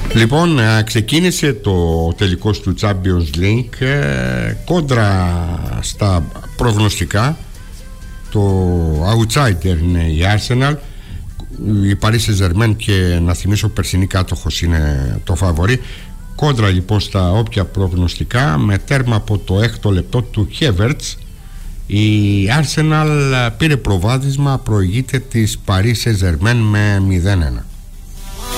Λοιπόν, ξεκίνησε το τελικός του Champions League κόντρα στα προγνωστικά. Το outsider είναι η Arsenal, η Paris Saint-Germain, και να θυμίσω περσινή κάτοχος είναι το φαβορί. Κόντρα λοιπόν στα όποια προγνωστικά, με τέρμα από το 6ο λεπτό του Havertz, η Arsenal πήρε προβάδισμα, προηγείται της Paris Saint-Germain με 0-1.